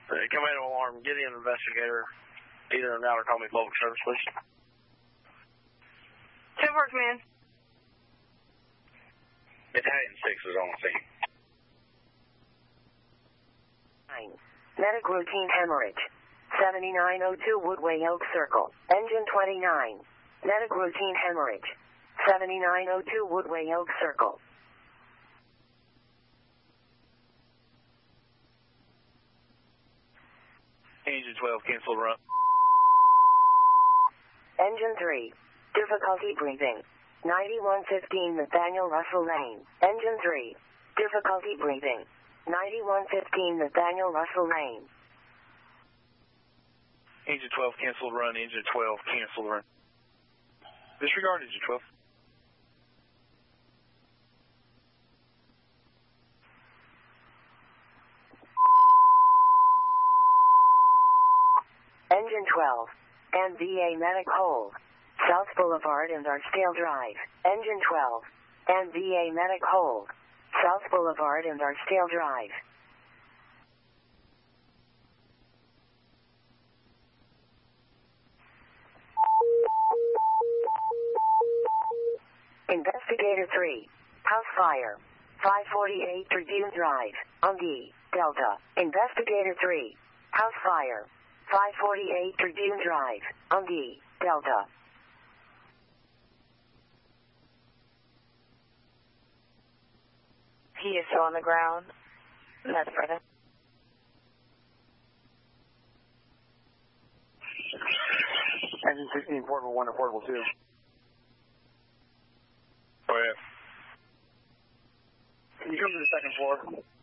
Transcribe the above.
Commando alarm, get in investigator. Either now or call me public service, please. 10-4, command. Battalion 6 is on scene. 9. Medic routine hemorrhage. 7902 Woodway Oak Circle. Engine 29. Medic routine hemorrhage. 7902 Woodway Oak Circle. Engine 12, cancel run. Engine 3. Difficulty breathing. 9115 Nathaniel Russell Lane. Engine 3. Difficulty breathing. 9115 Nathaniel Russell Lane. Engine 12, cancel run. Engine 12, cancel run. Disregard engine 12. Engine 12. MVA Medic Hold. South Boulevard and Archdale Drive. Engine 12. MVA Medic Hold. South Boulevard and Archdale Drive. Investigator 3. House fire. 548 Tribune Drive. Ungi, Delta. Investigator 3. House fire. 548 Tribune Drive. Ungi, Delta. He is still on the ground. That's present. Engine 16, portable 1 to portable 2. Go ahead. Can you come to the second floor?